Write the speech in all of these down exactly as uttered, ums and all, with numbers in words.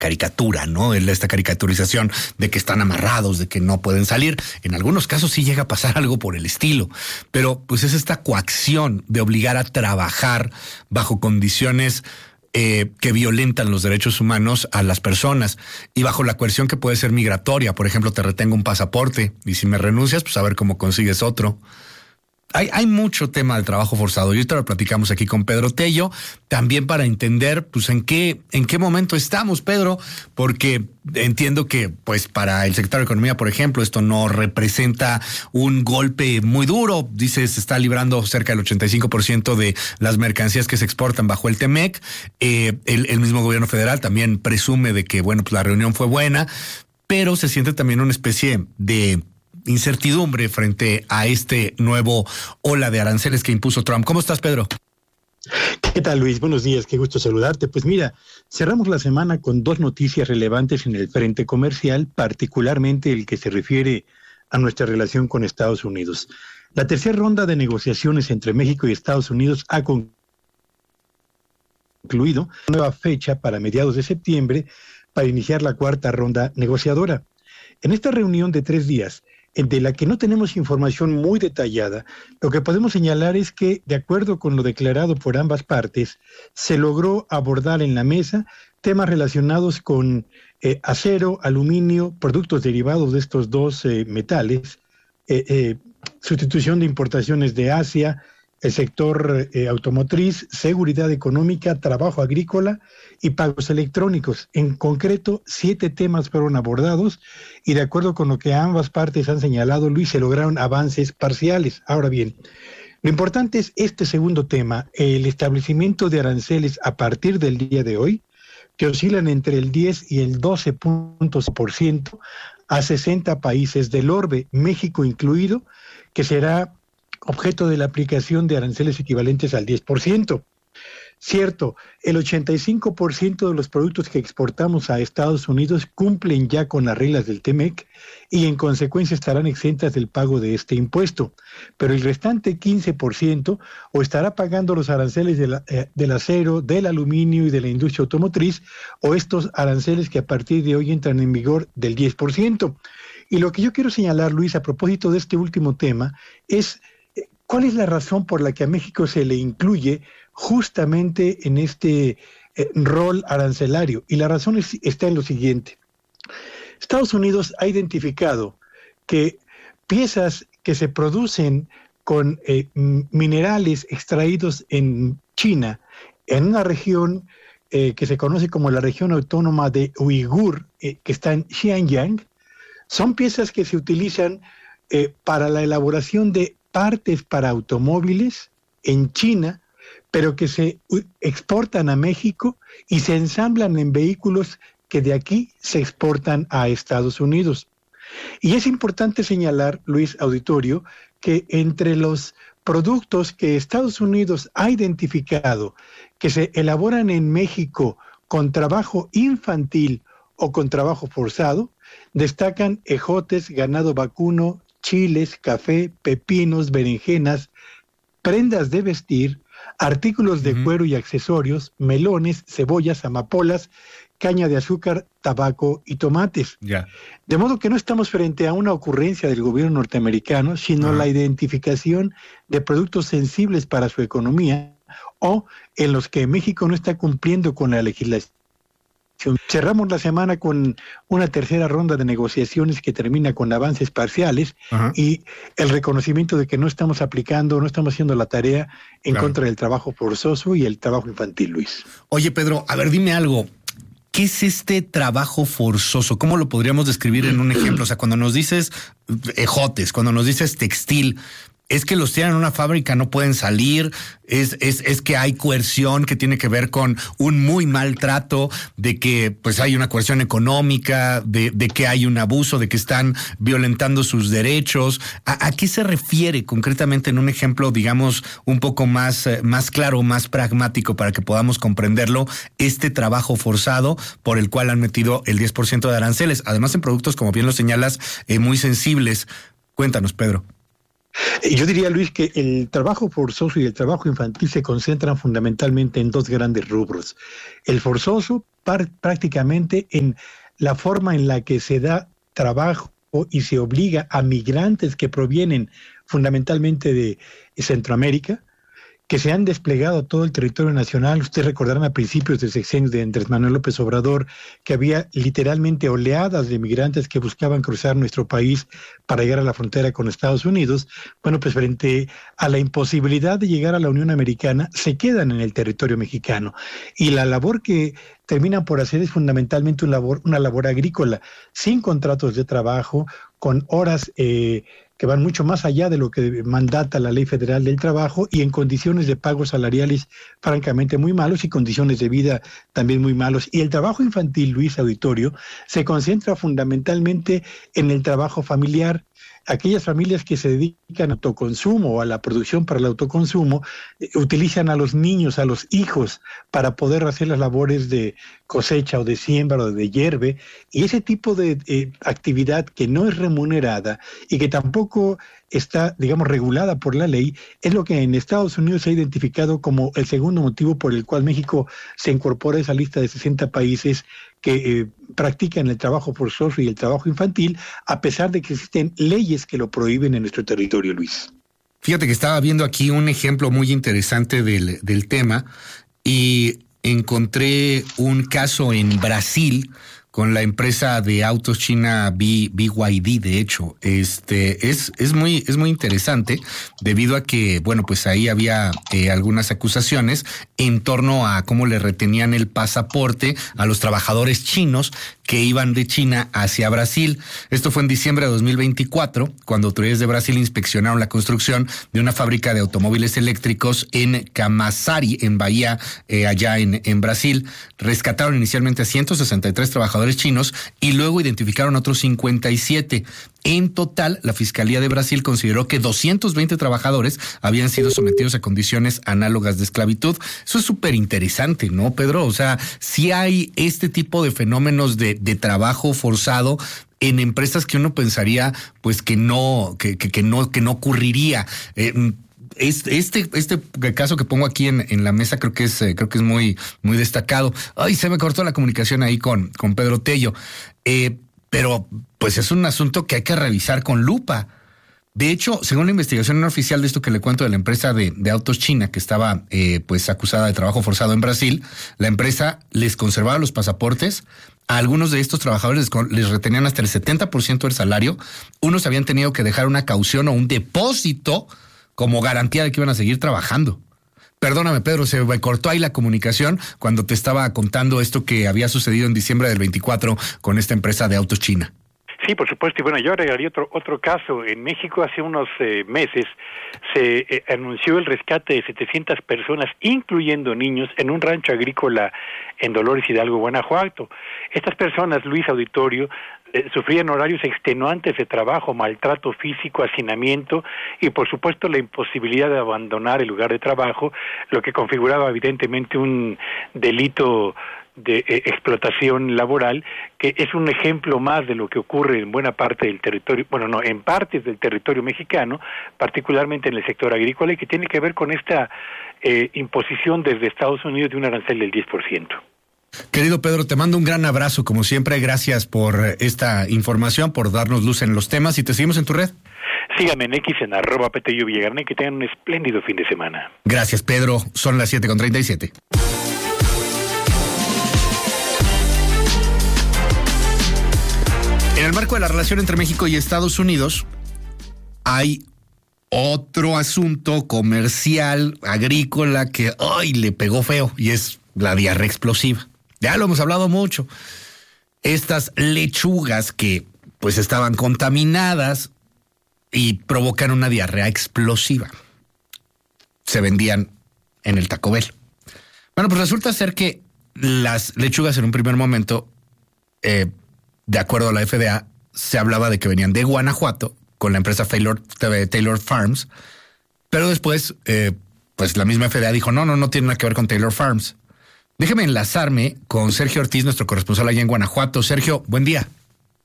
caricatura, ¿no? Esta caricaturización de que están amarrados, de que no pueden salir. En algunos casos sí llega a pasar algo por el estilo, pero pues es esta coacción de obligar a trabajar bajo condiciones eh, que violentan los derechos humanos a las personas y bajo la coerción que puede ser migratoria. Por ejemplo, te retengo un pasaporte y si me renuncias, pues a ver cómo consigues otro. Hay, hay mucho tema del trabajo forzado y ahorita lo platicamos aquí con Pedro Tello, también para entender pues en qué, en qué momento estamos, Pedro, porque entiendo que pues para el secretario de Economía, por ejemplo, esto no representa un golpe muy duro. Dice, se está librando cerca del ochenta y cinco por ciento de las mercancías que se exportan bajo el T-MEC. Eh, el, el mismo gobierno federal también presume de que, bueno, pues la reunión fue buena, pero se siente también una especie de incertidumbre frente a este nuevo ola de aranceles que impuso Trump. ¿Cómo estás, Pedro? ¿Qué tal, Luis? Buenos días, qué gusto saludarte. Pues mira, cerramos la semana con dos noticias relevantes en el frente comercial, particularmente el que se refiere a nuestra relación con Estados Unidos. La tercera ronda de negociaciones entre México y Estados Unidos ha concluido una nueva fecha para mediados de septiembre para iniciar la cuarta ronda negociadora. En esta reunión de tres días, de la que no tenemos información muy detallada, lo que podemos señalar es que, de acuerdo con lo declarado por ambas partes, se logró abordar en la mesa temas relacionados con eh, acero, aluminio, productos derivados de estos dos eh, metales, eh, eh, sustitución de importaciones de Asia, el sector eh, automotriz, seguridad económica, trabajo agrícola y pagos electrónicos. En concreto, siete temas fueron abordados y de acuerdo con lo que ambas partes han señalado, Luis, se lograron avances parciales. Ahora bien, lo importante es este segundo tema, el establecimiento de aranceles a partir del día de hoy, que oscilan entre el diez y el doce por ciento a sesenta países del orbe, México incluido, que será objeto de la aplicación de aranceles equivalentes al diez por ciento. Cierto, el ochenta y cinco por ciento de los productos que exportamos a Estados Unidos cumplen ya con las reglas del T-MEC y en consecuencia estarán exentas del pago de este impuesto, pero el restante quince por ciento o estará pagando los aranceles de la, eh, del acero, del aluminio y de la industria automotriz, o estos aranceles que a partir de hoy entran en vigor del diez por ciento. Y lo que yo quiero señalar, Luis, a propósito de este último tema, es ¿cuál es la razón por la que a México se le incluye justamente en este eh, rol arancelario? Y la razón es, está en lo siguiente. Estados Unidos ha identificado que piezas que se producen con eh, minerales extraídos en China, en una región eh, que se conoce como la región autónoma de Uigur, eh, que está en Xinjiang, son piezas que se utilizan eh, para la elaboración de partes para automóviles en China, pero que se exportan a México y se ensamblan en vehículos que de aquí se exportan a Estados Unidos. Y es importante señalar, Luis Auditorio, que entre los productos que Estados Unidos ha identificado que se elaboran en México con trabajo infantil o con trabajo forzado, destacan ejotes, ganado vacuno, chiles, café, pepinos, berenjenas, prendas de vestir, artículos de uh-huh. cuero y accesorios, melones, cebollas, amapolas, caña de azúcar, tabaco y tomates. Yeah. De modo que no estamos frente a una ocurrencia del gobierno norteamericano, sino uh-huh. la identificación de productos sensibles para su economía o en los que México no está cumpliendo con la legislación. Cerramos la semana con una tercera ronda de negociaciones que termina con avances parciales uh-huh. y el reconocimiento de que no estamos aplicando, no estamos haciendo la tarea en claro. contra del trabajo forzoso y el trabajo infantil, Luis. Oye, Pedro, a ver, dime algo. ¿Qué es este trabajo forzoso? ¿Cómo lo podríamos describir en un ejemplo? O sea, cuando nos dices ejotes, cuando nos dices textil, es que los tienen en una fábrica, no pueden salir, es, es, es que hay coerción que tiene que ver con un muy mal trato, de que pues hay una coerción económica, de, de que hay un abuso, de que están violentando sus derechos. ¿A, a qué se refiere concretamente en un ejemplo, digamos, un poco más, más claro, más pragmático para que podamos comprenderlo, este trabajo forzado por el cual han metido el diez por ciento de aranceles? Además en productos, como bien lo señalas, eh, muy sensibles. Cuéntanos, Pedro. Yo diría, Luis, que el trabajo forzoso y el trabajo infantil se concentran fundamentalmente en dos grandes rubros. El forzoso par- prácticamente en la forma en la que se da trabajo y se obliga a migrantes que provienen fundamentalmente de Centroamérica, que se han desplegado a todo el territorio nacional. Ustedes recordarán a principios del sexenio de Andrés Manuel López Obrador que había literalmente oleadas de migrantes que buscaban cruzar nuestro país para llegar a la frontera con Estados Unidos. Bueno, pues frente a la imposibilidad de llegar a la Unión Americana, se quedan en el territorio mexicano. Y la labor que terminan por hacer es fundamentalmente una labor, una labor agrícola, sin contratos de trabajo, con horas eh, que van mucho más allá de lo que mandata la Ley Federal del Trabajo y en condiciones de pagos salariales francamente muy malos y condiciones de vida también muy malos. Y el trabajo infantil, Luis Auditorio, se concentra fundamentalmente en el trabajo familiar. Aquellas familias que se dedican al autoconsumo o a la producción para el autoconsumo eh, utilizan a los niños, a los hijos, para poder hacer las labores de cosecha o de siembra o de hierve, y ese tipo de eh, actividad que no es remunerada y que tampoco está, digamos, regulada por la ley, es lo que en Estados Unidos se ha identificado como el segundo motivo por el cual México se incorpora a esa lista de sesenta países que eh, practican el trabajo forzoso y el trabajo infantil, a pesar de que existen leyes que lo prohíben en nuestro territorio, Luis. Fíjate que estaba viendo aquí un ejemplo muy interesante del, del tema y encontré un caso en Brasil con la empresa de autos china B, B Y D, de hecho. Este es, es muy, es muy interesante debido a que, bueno, pues ahí había eh, algunas acusaciones en torno a cómo le retenían el pasaporte a los trabajadores chinos que iban de China hacia Brasil. Esto fue en diciembre de dos mil veinticuatro, cuando autoridades de Brasil inspeccionaron la construcción de una fábrica de automóviles eléctricos en Camaçari, en Bahía, eh, allá en, en Brasil. Rescataron inicialmente a ciento sesenta y tres trabajadores chinos y luego identificaron a otros cincuenta y siete. En total, la Fiscalía de Brasil consideró que doscientos veinte trabajadores habían sido sometidos a condiciones análogas de esclavitud. Eso es súper interesante, ¿no, Pedro? O sea, si hay este tipo de fenómenos de, de trabajo forzado en empresas que uno pensaría, pues, que no, que, que, que no, que no ocurriría. Eh, Este, este, este caso que pongo aquí en, en la mesa creo que es, creo que es muy, muy destacado. Ay, se me cortó la comunicación ahí con, con Pedro Tello. Eh, pero pues es un asunto que hay que revisar con lupa. De hecho, según la investigación no oficial de esto que le cuento de la empresa de, de autos china que estaba eh, pues acusada de trabajo forzado en Brasil, la empresa les conservaba los pasaportes. A algunos de estos trabajadores les, les retenían hasta el setenta por ciento del salario. Unos habían tenido que dejar una caución o un depósito como garantía de que iban a seguir trabajando. Perdóname, Pedro, se me cortó ahí la comunicación cuando te estaba contando esto que había sucedido en diciembre del veinticuatro con esta empresa de autos china. Sí, por supuesto. Y bueno, yo agregaría otro otro caso. En México hace unos eh, meses se eh, anunció el rescate de setecientas personas, incluyendo niños, en un rancho agrícola en Dolores Hidalgo, Guanajuato. Estas personas, Luis Auditorio, eh, sufrían horarios extenuantes de trabajo, maltrato físico, hacinamiento y, por supuesto, la imposibilidad de abandonar el lugar de trabajo, lo que configuraba evidentemente un delito de eh, explotación laboral, que es un ejemplo más de lo que ocurre en buena parte del territorio, bueno, no, en partes del territorio mexicano, particularmente en el sector agrícola, y que tiene que ver con esta eh, imposición desde Estados Unidos de un arancel del diez por ciento. Querido Pedro, te mando un gran abrazo, como siempre, gracias por esta información, por darnos luz en los temas, y te seguimos en tu red. Síganme en X, en arroba Petello Villagrán, y que tengan un espléndido fin de semana. Gracias, Pedro, son las siete con treinta y siete. En el marco de la relación entre México y Estados Unidos, hay otro asunto comercial, agrícola, que hoy le pegó feo, y es la diarrea explosiva. Ya lo hemos hablado mucho. Estas lechugas que pues estaban contaminadas y provocan una diarrea explosiva. Se vendían en el Taco Bell. Bueno, pues resulta ser que las lechugas en un primer momento, eh, de acuerdo a la F D A, se hablaba de que venían de Guanajuato con la empresa Taylor, Taylor Farms, pero después, eh, pues la misma F D A dijo, no, no, no tiene nada que ver con Taylor Farms. Déjeme enlazarme con Sergio Ortiz, nuestro corresponsal allá en Guanajuato. Sergio, buen día.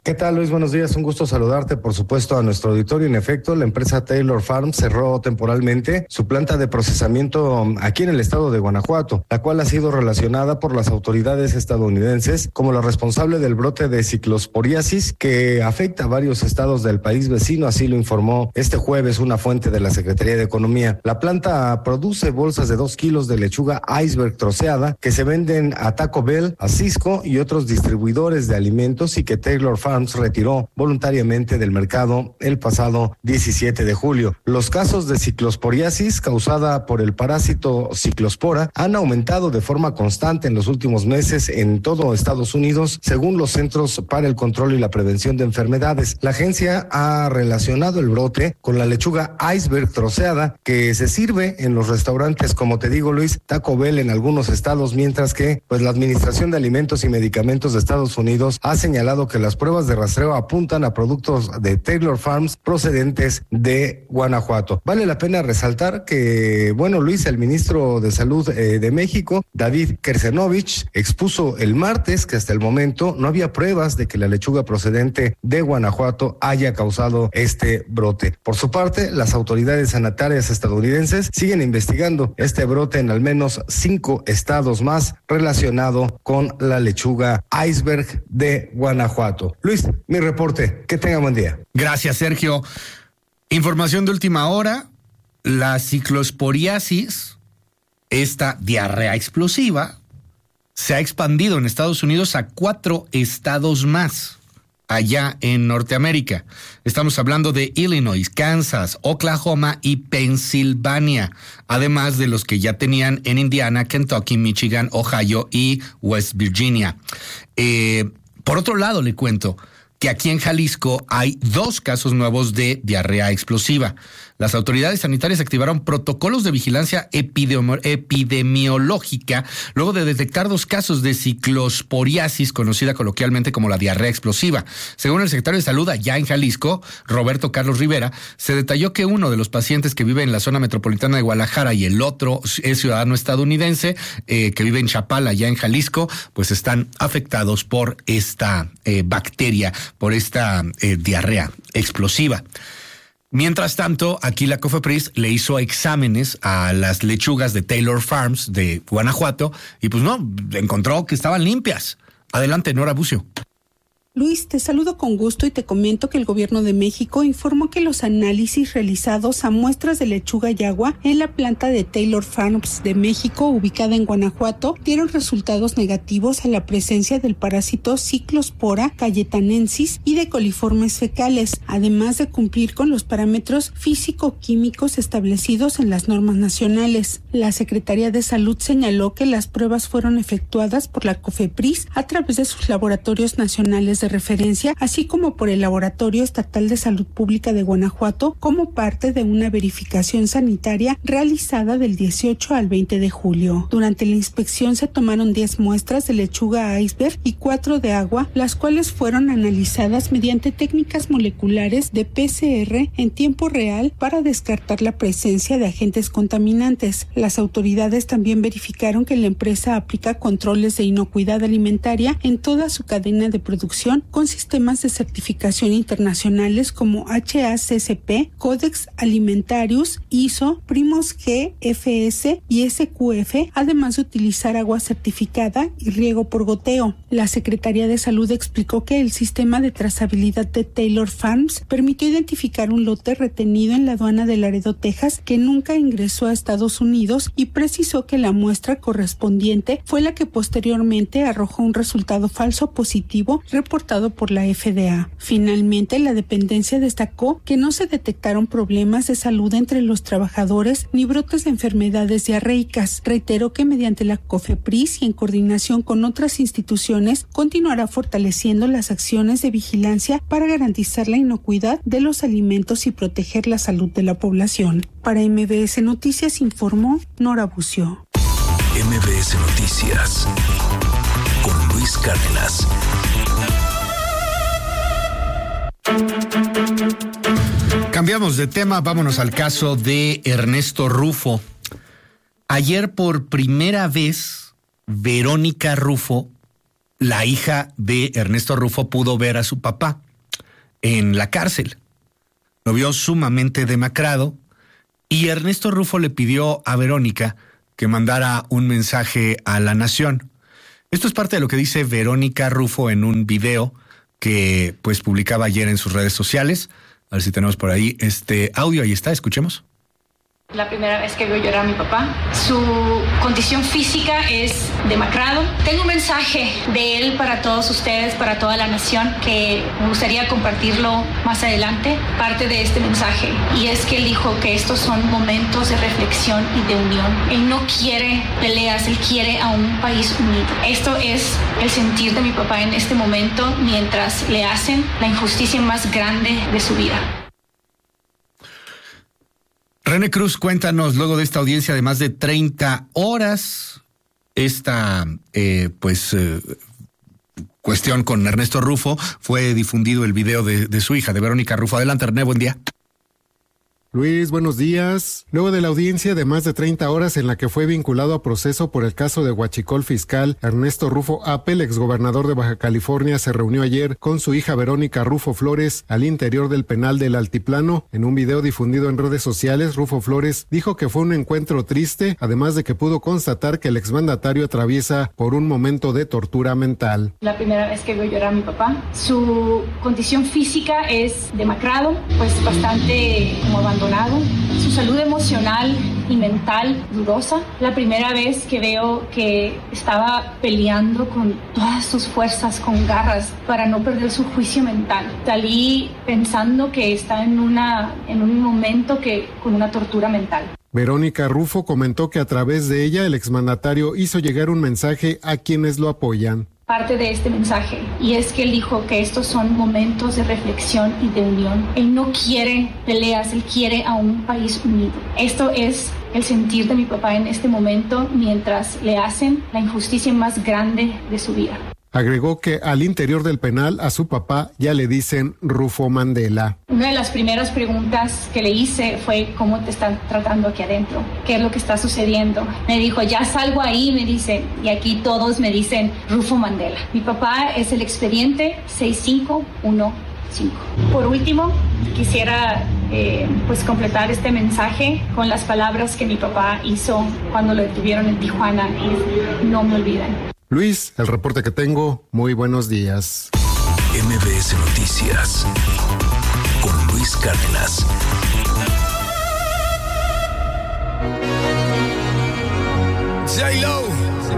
¿Qué tal, Luis? Buenos días, un gusto saludarte, por supuesto, a nuestro auditorio. En efecto, la empresa Taylor Farms cerró temporalmente su planta de procesamiento aquí en el estado de Guanajuato, la cual ha sido relacionada por las autoridades estadounidenses como la responsable del brote de ciclosporiasis que afecta a varios estados del país vecino, así lo informó este jueves una fuente de la Secretaría de Economía. La planta produce bolsas de dos kilos de lechuga iceberg troceada que se venden a Taco Bell, a Cisco y otros distribuidores de alimentos y que Taylor Farms retiró voluntariamente del mercado el pasado diecisiete de julio. Los casos de ciclosporiasis causada por el parásito ciclospora han aumentado de forma constante en los últimos meses en todo Estados Unidos, según los Centros para el Control y la Prevención de Enfermedades. La agencia ha relacionado el brote con la lechuga iceberg troceada que se sirve en los restaurantes, como te digo, Luis, Taco Bell en algunos estados, mientras que pues la Administración de Alimentos y Medicamentos de Estados Unidos ha señalado que las pruebas de rastreo apuntan a productos de Taylor Farms procedentes de Guanajuato. Vale la pena resaltar que, bueno, Luis, el ministro de Salud eh, de México, David Kersenovich, expuso el martes que hasta el momento no había pruebas de que la lechuga procedente de Guanajuato haya causado este brote. Por su parte, las autoridades sanitarias estadounidenses siguen investigando este brote en al menos cinco estados más relacionado con la lechuga iceberg de Guanajuato. Luis, mi reporte. Que tenga buen día. Gracias, Sergio. Información de última hora. La ciclosporiasis, esta diarrea explosiva, se ha expandido en Estados Unidos a cuatro estados más allá en Norteamérica. Estamos hablando de Illinois, Kansas, Oklahoma y Pensilvania, además de los que ya tenían en Indiana, Kentucky, Michigan, Ohio y West Virginia. Eh, por otro lado, le cuento que aquí en Jalisco hay dos casos nuevos de diarrea explosiva. Las autoridades sanitarias activaron protocolos de vigilancia epidemi- epidemiológica luego de detectar dos casos de ciclosporiasis, conocida coloquialmente como la diarrea explosiva. Según el secretario de Salud allá en Jalisco, Roberto Carlos Rivera, se detalló que uno de los pacientes que vive en la zona metropolitana de Guadalajara y el otro es ciudadano estadounidense eh, que vive en Chapala, allá en Jalisco, pues están afectados por esta eh, bacteria, por esta eh, diarrea explosiva. Mientras tanto, aquí la COFEPRIS le hizo exámenes a las lechugas de Taylor Farms de Guanajuato y pues no, encontró que estaban limpias. Adelante, Nora Bucio. Luis, te saludo con gusto y te comento que el Gobierno de México informó que los análisis realizados a muestras de lechuga y agua en la planta de Taylor Farms de México, ubicada en Guanajuato, dieron resultados negativos a la presencia del parásito Ciclospora cayetanensis y de coliformes fecales, además de cumplir con los parámetros físico-químicos establecidos en las normas nacionales. La Secretaría de Salud señaló que las pruebas fueron efectuadas por la COFEPRIS a través de sus laboratorios nacionales de de referencia, así como por el Laboratorio Estatal de Salud Pública de Guanajuato, como parte de una verificación sanitaria realizada del dieciocho al veinte de julio. Durante la inspección se tomaron diez muestras de lechuga iceberg y cuatro de agua, las cuales fueron analizadas mediante técnicas moleculares de P C R en tiempo real para descartar la presencia de agentes contaminantes. Las autoridades también verificaron que la empresa aplica controles de inocuidad alimentaria en toda su cadena de producción con sistemas de certificación internacionales como H A C C P, Codex Alimentarius, I S O, Primos G, F S y S Q F, además de utilizar agua certificada y riego por goteo. La Secretaría de Salud explicó que el sistema de trazabilidad de Taylor Farms permitió identificar un lote retenido en la aduana de Laredo, Texas, que nunca ingresó a Estados Unidos y precisó que la muestra correspondiente fue la que posteriormente arrojó un resultado falso positivo reportado por la F D A. Finalmente, la dependencia destacó que no se detectaron problemas de salud entre los trabajadores ni brotes de enfermedades diarreicas. Reiteró que mediante la COFEPRIS y en coordinación con otras instituciones continuará fortaleciendo las acciones de vigilancia para garantizar la inocuidad de los alimentos y proteger la salud de la población. Para M B S Noticias informó Nora Bucio. M B S Noticias con Luis Cárdenas. Cambiamos de tema, vámonos al caso de Ernesto Rufo. Ayer por primera vez, Verónica Rufo la hija de Ernesto Rufo pudo ver a su papá en la cárcel. Lo vio sumamente demacrado y Ernesto Rufo le pidió a Verónica que mandara un mensaje a la nación. Esto es parte de lo que dice Verónica Rufo en un video que pues publicaba ayer en sus redes sociales. A ver si tenemos por ahí este audio. Ahí está, escuchemos. La primera vez que veo llorar a mi papá. Su condición física es demacrado. Tengo un mensaje de él para todos ustedes, para toda la nación, que me gustaría compartirlo más adelante, parte de este mensaje. Y es que él dijo que estos son momentos de reflexión y de unión. Él no quiere peleas, él quiere a un país unido. Esto es el sentir de mi papá en este momento mientras le hacen la injusticia más grande de su vida. René Cruz, cuéntanos, luego de esta audiencia de más de treinta horas, esta eh, pues eh, cuestión con Ernesto Rufo, fue difundido el video de, de su hija, de Verónica Rufo. Adelante, René, buen día. Luis, buenos días. Luego de la audiencia de más de treinta horas en la que fue vinculado a proceso por el caso de huachicol fiscal, Ernesto Rufo Apel, exgobernador de Baja California, se reunió ayer con su hija Verónica Rufo Flores al interior del penal del Altiplano. En un video difundido en redes sociales, Rufo Flores dijo que fue un encuentro triste, además de que pudo constatar que el exmandatario atraviesa por un momento de tortura mental. La primera vez que veo llorar a mi papá. Su condición física es demacrado, pues bastante como abandonado. Su salud emocional y mental dudosa. La primera vez que veo que estaba peleando con todas sus fuerzas, con garras, para no perder su juicio mental. Salí pensando que está en, una, en un momento que, con una tortura mental. Verónica Rufo comentó que a través de ella el exmandatario hizo llegar un mensaje a quienes lo apoyan. Parte de este mensaje, y es que él dijo que estos son momentos de reflexión y de unión. Él no quiere peleas, él quiere a un país unido. Esto es el sentir de mi papá en este momento mientras le hacen la injusticia más grande de su vida. Agregó que al interior del penal a su papá ya le dicen Rufo Mandela. Una de las primeras preguntas que le hice fue ¿cómo te están tratando aquí adentro? ¿Qué es lo que está sucediendo? Me dijo, ya salgo ahí, me dice, y aquí todos me dicen Rufo Mandela. Mi papá es el expediente seis cinco uno cinco. Por último, quisiera eh, pues completar este mensaje con las palabras que mi papá hizo cuando lo detuvieron en Tijuana y no me olviden. Luis, el reporte que tengo, muy buenos días. M B S Noticias con Luis Cárdenas. J-Lo.